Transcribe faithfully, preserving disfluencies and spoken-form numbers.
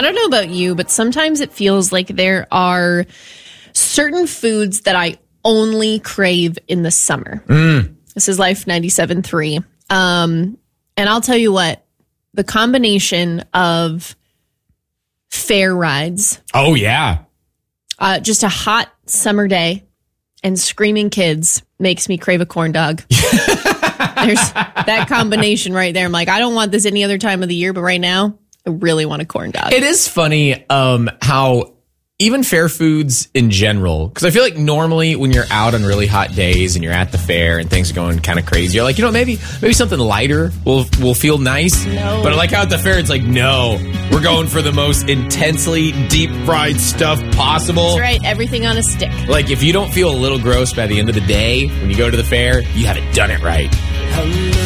don't know about you, but sometimes it feels like there are certain foods that I only crave in the summer. Mm. This is Life ninety-seven point three. Um, and I'll tell you what, the combination of fair rides. Oh, yeah. Uh, just a hot summer day and screaming kids makes me crave a corn dog. There's that combination right there. I'm like, I don't want this any other time of the year, but right now, I really want a corn dog. It is funny um, how even fair foods in general, because I feel like normally when you're out on really hot days and you're at the fair and things are going kind of crazy, you're like, you know, maybe maybe something lighter will will feel nice. No. But like out at the fair, it's like, no, we're going for the most intensely deep fried stuff possible. That's right. Everything on a stick. Like if you don't feel a little gross by the end of the day when you go to the fair, you haven't done it right.